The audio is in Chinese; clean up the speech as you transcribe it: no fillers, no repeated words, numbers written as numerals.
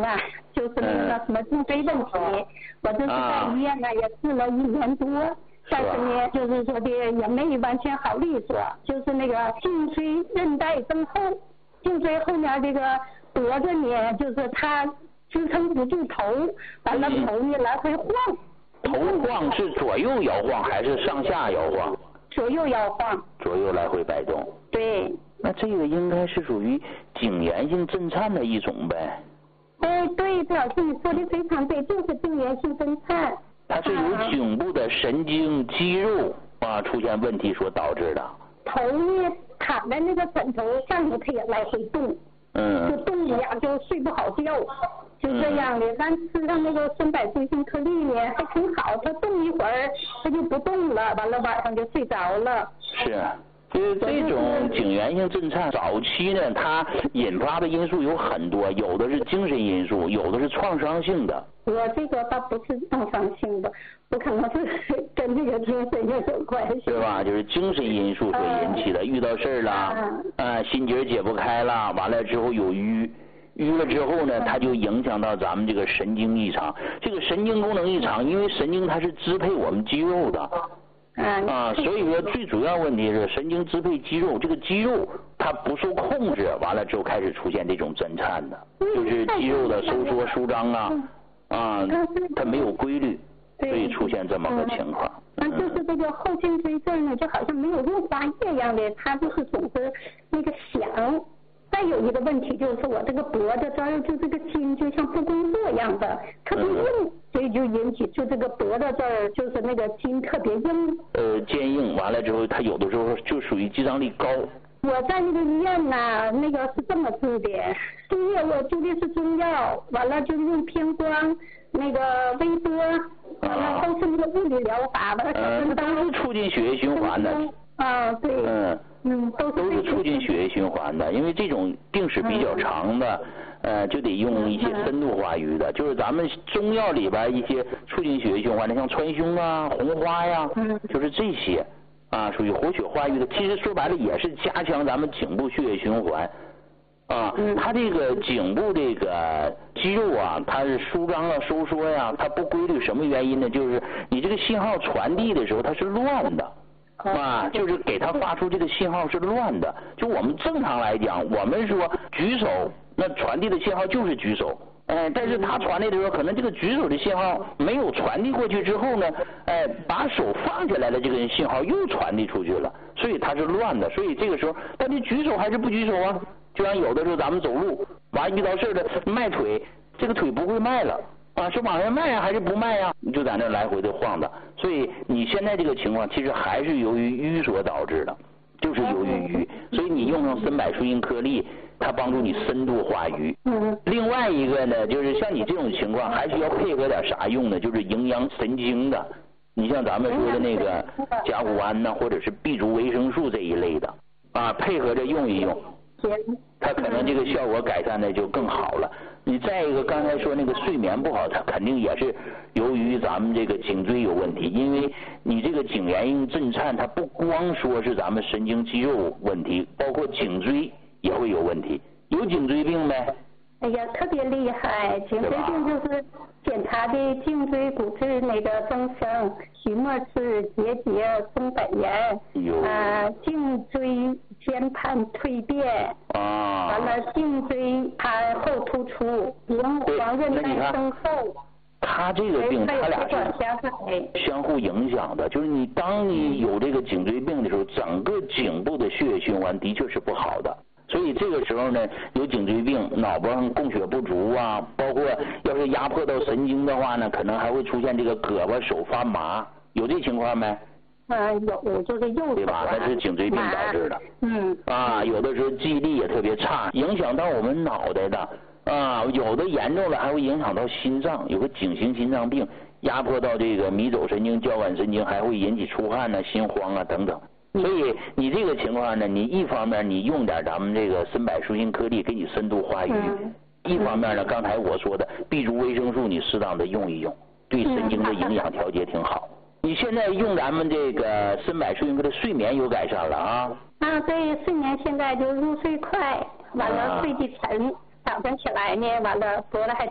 啊，就是那个什么颈椎问题，我这是在医院呢也治了1年多，但是呢，就是说的也没完全好利索，就是那个颈椎韧带增厚，颈椎后面这个脖子呢，就是它支撑不住头，完了头呢来回晃。 头晃是左右摇晃还是上下摇晃？ 左右摇晃。 左右来回摆动。 对。 那这个应该是属于颈源性震颤的一种呗。 哎，对，老师你说的非常对，就是颈源性震颤。 它是由颈部的神经肌肉出现问题所导致的。 头呢躺在那个枕头上头，它也来回动。就动一样就睡不好觉。就这样的，咱吃上那个300岁星颗粒呢，还挺好。它动一会儿，它就不动了，完了晚上就睡着了。 是，就是这种颈源性震颤，早期呢，它引发的因素有很多，有的是精神因素，有的是创伤性的。 我这个倒不是创伤性的，我可能是跟这个精神也有关系。 对吧？就是精神因素所引起的，遇到事儿了，心结解不开了，完了之后有瘀了之后呢，它就影响到咱们这个神经异常。这个神经功能异常，因为神经它是支配我们肌肉的，所以说最主要问题是神经支配肌肉，这个肌肉它不受控制，完了之后开始出现这种震颤的，就是肌肉的收缩舒张它没有规律，所以出现这么个情况。 就是这个后颈椎症呢，就好像没有润滑液一样的，它就是总是那个响。再有一个问题就是我这个脖子这儿就这个筋就像不工作一样的，特别硬，所以就引起就这个脖子这儿就是那个筋特别硬。 坚硬，完了之后它有的时候就属于肌张力高。 我在那个医院呢，那个是这么治的，中药我治的是中药，完了就是用偏光、那个微波，完了都是那个物理疗法，完了都是促进血液循环的。 对。 都是促进血液循环的，因为这种病史比较长的，就得用一些深度化瘀的，就是咱们中药里边一些促进血液循环的，像川芎啊、红花呀，就是这些属于活血化瘀的。其实说白了也是加强咱们颈部血液循环。它这个颈部这个肌肉它是舒张收缩呀，它不规律，什么原因呢？就是你这个信号传递的时候它是乱的。就是给它发出这个信号是乱的。就我们正常来讲，我们说举手，那传递的信号就是举手，但是它传递的时候，可能这个举手的信号没有传递过去之后呢，把手放下来的这个信号又传递出去了，所以它是乱的。所以这个时候，到底举手还是不举手啊？就像有的时候咱们走路，完遇到事儿了迈腿，这个腿不会迈了。是往下迈还是不迈呀？你就在那来回的晃的，所以你现在这个情况其实还是由于瘀所导致的，就是由于瘀，所以你用上300舒筋颗粒，它帮助你深度化瘀。另外一个呢，就是像你这种情况，还需要配合点啥用呢？就是营养神经的，你像咱们说的那个甲钴胺呐，或者是B族维生素这一类的，配合着用一用，它可能这个效果改善的就更好了。你再一个刚才说那个睡眠不好，它肯定也是由于咱们这个颈椎有问题，因为你这个颈源性震颤，它不光说是咱们神经肌肉问题，包括颈椎也会有问题。有颈椎病没？ 哎呀，特别厉害！颈椎病就是检查的颈椎骨质那个增生、徐末氏结节、松本炎，颈椎间盘蜕变，完了颈椎盘后突出，黄韧带增厚。 他这个病，他俩是相互影响的。就是当你有这个颈椎病的时候，整个颈部的血液循环的确是不好的。所以这个时候呢，有颈椎病，脑波上供血不足包括要是压迫到神经的话呢，可能还会出现这个胳膊手发麻，有这情况没？ 有，就是右手。 对吧？那是颈椎病导致的。有的时候记忆力也特别差，影响到我们脑袋的。有的严重了还会影响到心脏，有个颈型心脏病，压迫到这个迷走神经、交感神经，还会引起出汗心慌等等。所以你这个情况呢，你一方面你用点咱们这个300舒筋颗粒给你深度化瘀，一方面呢，刚才我说的 B 族维生素你适当的用一用，对神经的营养调节挺好。你现在用咱们这个300舒筋颗粒，睡眠有改善了对，睡眠现在就入睡快，完了睡得沉，早上起来呢，完了脖子还